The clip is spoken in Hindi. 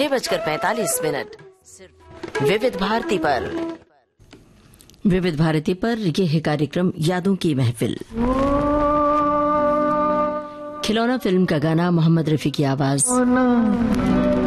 6:45 सिर्फ विविध भारती पर। विविध भारती पर यह है कार्यक्रम यादों की महफिल। खिलौना फिल्म का गाना, मोहम्मद रफी की आवाज।